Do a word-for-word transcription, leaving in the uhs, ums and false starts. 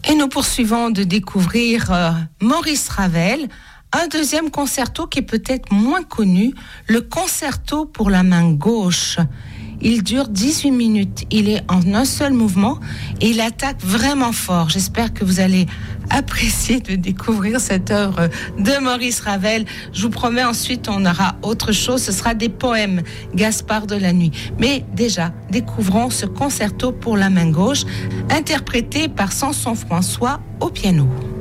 Et nous poursuivons de découvrir euh, Maurice Ravel, un deuxième concerto qui est peut-être moins connu, le concerto pour la main gauche. Il dure dix-huit minutes, il est en un seul mouvement et il attaque vraiment fort. J'espère que vous allez apprécier de découvrir cette œuvre de Maurice Ravel. Je vous promets, ensuite on aura autre chose, ce sera des poèmes, Gaspard de la Nuit. Mais déjà, découvrons ce concerto pour la main gauche, interprété par Samson François au piano.